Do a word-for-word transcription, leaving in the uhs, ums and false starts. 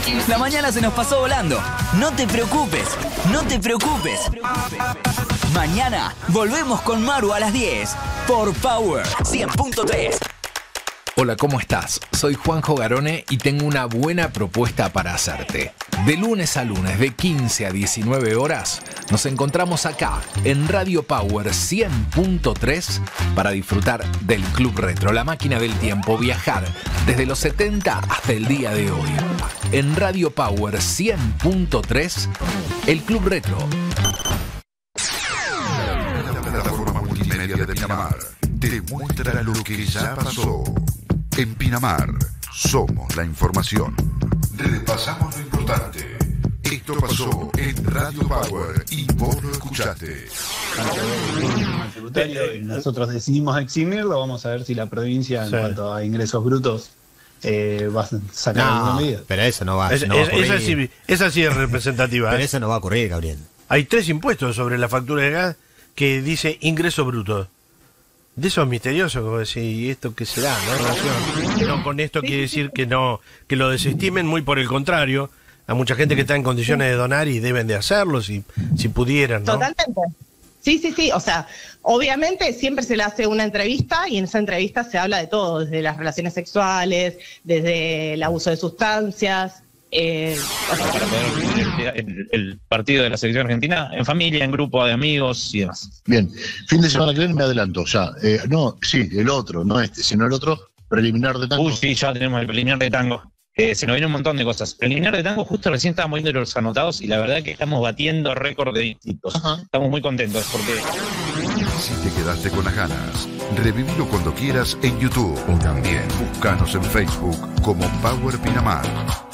La mañana se nos pasó volando. No te preocupes, no te preocupes. Mañana volvemos con Maru a las diez por Power cien punto tres. Hola, ¿cómo estás? Soy Juanjo Garone y tengo una buena propuesta para hacerte. De lunes a lunes, de quince a diecinueve horas, nos encontramos acá en Radio Power cien punto tres para disfrutar del Club Retro, la máquina del tiempo, viajar desde los setenta hasta el día de hoy. En Radio Power cien punto tres, el Club Retro. La plataforma multimedia de Pinamar te muestra lo que ya pasó. En Pinamar, somos la información. Repasamos lo importante. Esto pasó en Radio Power y vos lo escuchaste. Nosotros decidimos eximirlo. Vamos a ver si la provincia, en Sí. cuanto a ingresos brutos, eh, va a sacar alguna No, medida. pero eso no va, Es- no va a es- ocurrir. esa, sí, esa sí es representativa. Pero ¿eh? eso no va a ocurrir, Gabriel. Hay tres impuestos sobre la factura de gas que dice ingreso bruto. De eso es misterioso, como decir, ¿y esto qué será? ¿No? No, con esto quiere decir que no, que lo desestimen, muy por el contrario. Hay mucha gente que está en condiciones de donar y deben de hacerlo si, si pudieran, ¿no? Totalmente. Sí, sí, sí. O sea, obviamente siempre se le hace una entrevista y en esa entrevista se habla de todo, desde las relaciones sexuales, desde el abuso de sustancias. Eh, o sea, Para poder vivir el, el- el partido de la selección argentina en familia, en grupo de amigos y demás. Bien, fin de semana que viene me adelanto ya. Eh, no, sí, el otro, no este, sino el otro, preliminar de tango. Uy, sí, ya tenemos el preliminar de tango. Eh, se nos viene un montón de cosas. Preliminar de tango, justo recién estábamos viendo los anotados y la verdad que estamos batiendo récord de dígitos. Ajá. Estamos muy contentos porque Si te quedaste con las ganas, revivilo cuando quieras en YouTube. O también búscanos en Facebook como Power Pinamar.